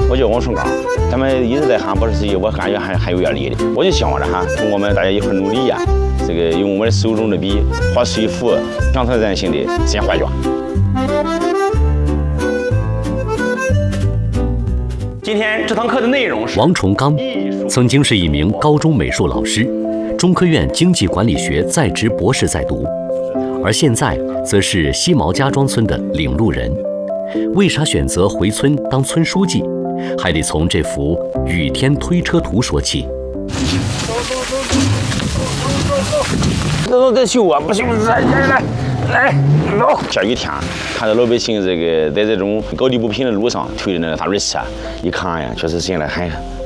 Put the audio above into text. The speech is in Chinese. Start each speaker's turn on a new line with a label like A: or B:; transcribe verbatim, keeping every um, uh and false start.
A: 我叫王崇刚，他们一直在喊保时捷，我感觉还还有点力的。我就希望着哈，通过我们大家一块努力呀，这个用我们手中的笔画出一幅强特人性的真画卷。
B: 今天这堂课的内容是
C: 王崇刚曾经是一名高中美术老师，中科院经济管理学在职博士在读，而现在则是西毛家庄村的领路人。为啥选择回村当村书记？还得从这幅雨天推车图说起。
A: 走走走，修啊！不行，来来来来，走。下雨天，看到老百姓这个在这种高低不平的路上推的那个大轮车，一看呀，确实现在还